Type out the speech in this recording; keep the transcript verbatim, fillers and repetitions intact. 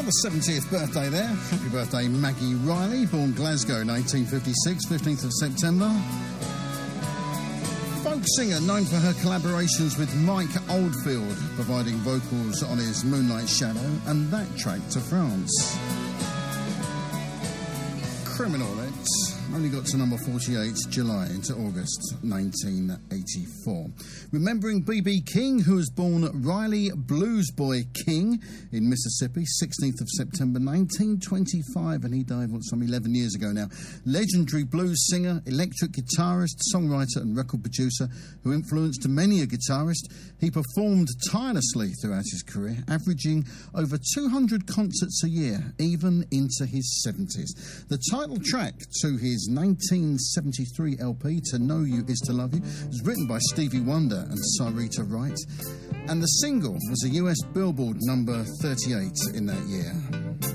Another seventieth birthday there. Happy birthday, Maggie Riley, born Glasgow, nineteen fifty-six, fifteenth of September. Folk singer known for her collaborations with Mike Oldfield, providing vocals on his Moonlight Shadow and that track to France. Criminal, it's only got to number forty-eight, July into August nineteen eighty-four. Remembering B B King, who was born Riley Blues Boy King in Mississippi, sixteenth of September nineteen twenty-five, and he died what, some eleven years ago now. Legendary blues singer, electric guitarist, songwriter and record producer who influenced many a guitarist. He performed tirelessly throughout his career, averaging over two hundred concerts a year, even into his seventies. The title track to his nineteen seventy-three L P, To Know You Is To Love You, was written by Stevie Wonder and Sarita Wright, and the single was a U S Billboard number thirty-eight in that year.